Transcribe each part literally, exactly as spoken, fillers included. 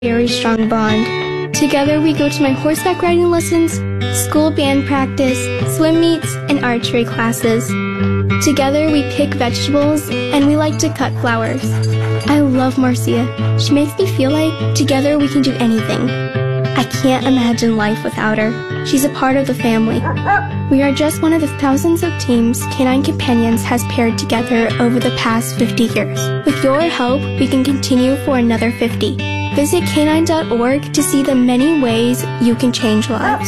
very strong bond. Together we go to my horseback riding lessons, school band practice, swim meets, and archery classes. Together we pick vegetables and we like to cut flowers. I love Marcia. She makes me feel like together we can do anything. I can't imagine life without her. She's a part of the family. We are just one of the thousands of teams Canine Companions has paired together over the past fifty years. With your help, we can continue for another fifty. Visit canine dot org to see the many ways you can change lives.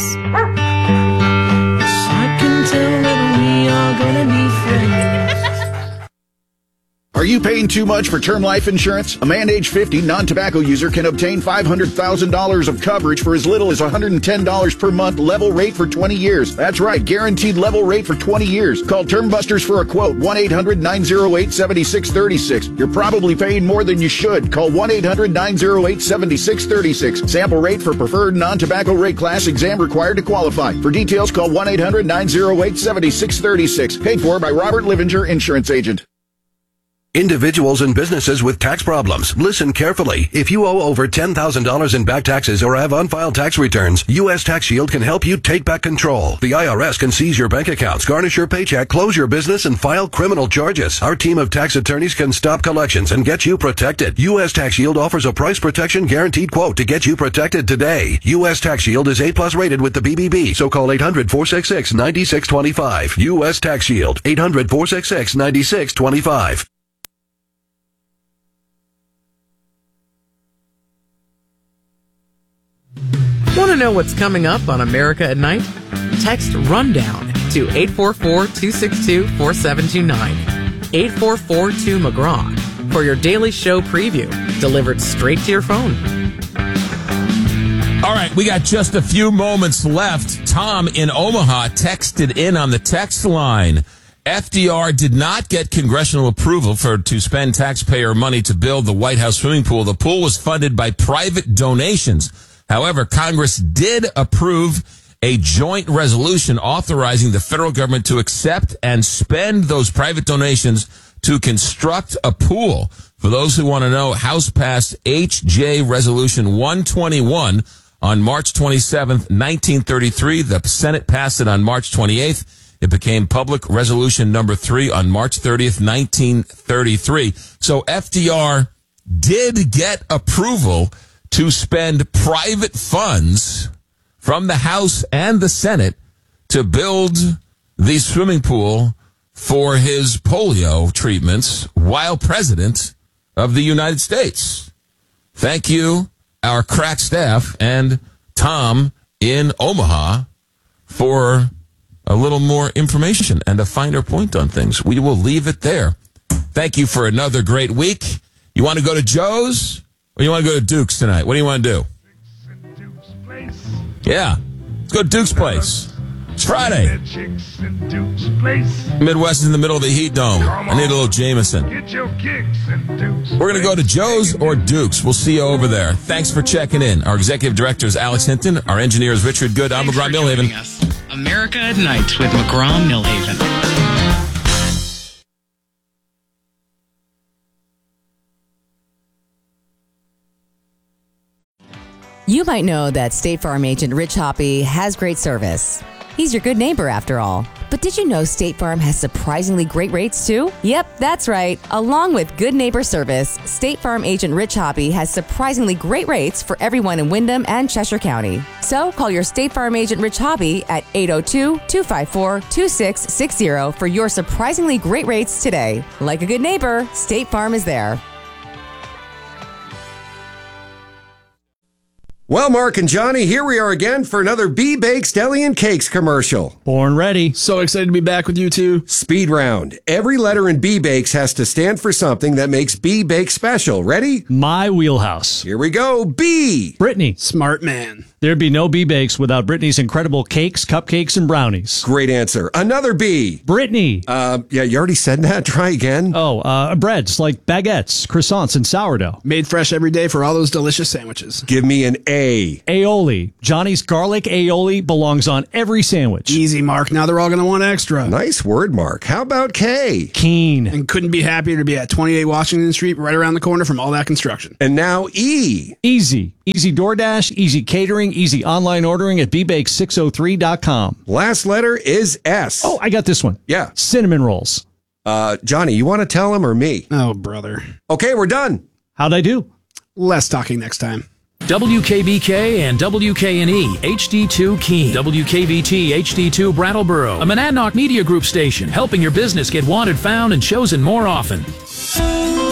I can tell that we are gonna be friends. Are you paying too much for term life insurance? A man age fifty, non-tobacco user can obtain five hundred thousand dollars of coverage for as little as one hundred ten dollars per month, level rate for twenty years. That's right, guaranteed level rate for twenty years. Call Term Busters for a quote, one eight hundred nine oh eight seven six three six. You're probably paying more than you should. Call one eight hundred nine oh eight seven six three six. Sample rate for preferred non-tobacco rate class, exam required to qualify. For details, call one eight hundred nine oh eight seven six three six. Paid for by Robert Livinger, Insurance Agent. Individuals and businesses with tax problems, listen carefully. If you owe over ten thousand dollars in back taxes or have unfiled tax returns, U S Tax Shield can help you take back control. The I R S can seize your bank accounts, garnish your paycheck, close your business, and file criminal charges. Our team of tax attorneys can stop collections and get you protected. U S Tax Shield offers a price protection guaranteed quote to get you protected today. U S Tax Shield is A plus rated with the B B B, so call eight hundred four six six nine six two five. U S Tax Shield, eight hundred four six six nine six two five. Want to know what's coming up on America at Night? Text RUNDOWN to eight four four, two six two, four seven two nine. eight four four two McGraw for your daily show preview, delivered straight to your phone. All right, we got just a few moments left. Tom in Omaha texted in on the text line. F D R did not get congressional approval for to spend taxpayer money to build the White House swimming pool. The pool was funded by private donations. However, Congress did approve a joint resolution authorizing the federal government to accept and spend those private donations to construct a pool. For those who want to know, House passed H J Resolution one twenty-one on March twenty-seventh, nineteen thirty-three. The Senate passed it on March twenty-eighth. It became Public Resolution number three on March thirtieth, nineteen thirty-three. So F D R did get approval to spend private funds from the House and the Senate to build the swimming pool for his polio treatments while president of the United States. Thank you, our crack staff, and Tom in Omaha for a little more information and a finer point on things. We will leave it there. Thank you for another great week. You want to go to Joe's? Or you want to go to Duke's tonight? What do you want to do? Yeah. Let's go to Duke's Place. It's Friday. Midwest is in the middle of the heat dome. I need a little Jameson. We're going to go to Joe's or Duke's. We'll see you over there. Thanks for checking in. Our executive director is Alex Hinton. Our engineer is Richard Good. I'm McGraw Millhaven. America at Night with McGraw Millhaven. You might know that State Farm agent Rich Hoppy has great service. He's your good neighbor after all. But did you know State Farm has surprisingly great rates too? Yep, that's right. Along with good neighbor service, State Farm agent Rich Hoppy has surprisingly great rates for everyone in Windham and Cheshire County. So call your State Farm agent Rich Hoppy at eight oh two, two five four, two six six zero for your surprisingly great rates today. Like a good neighbor, State Farm is there. Well, Mark and Johnny, here we are again for another B-Bakes Deli and Cakes commercial. Born ready. So excited to be back with you two. Speed round. Every letter in B-Bakes has to stand for something that makes B-Bakes special. Ready? My wheelhouse. Here we go. B. Brittany. Smart man. There'd be no B-Bakes without Brittany's incredible cakes, cupcakes, and brownies. Great answer. Another B. Brittany. Uh, yeah, you already said that. Try again. Oh, uh, breads like baguettes, croissants, and sourdough. Made fresh every day for all those delicious sandwiches. Give me an A. Aioli. Johnny's garlic aioli belongs on every sandwich. Easy, Mark. Now they're all going to want extra. Nice word, Mark. How about K? Keen. And couldn't be happier to be at twenty-eight Washington Street, right around the corner from all that construction. And now E. Easy. Easy DoorDash, easy catering, easy online ordering at b bake six oh three dot com. Last letter is S. Oh, I got this one. Yeah. Cinnamon rolls. Uh, Johnny, you want to tell him or me? Oh, brother. Okay, we're done. How'd I do? Less talking next time. W K B K and W K N E H D two Keene. W K B T H D two Brattleboro. A Monadnock Media Group station helping your business get wanted, found, and chosen more often.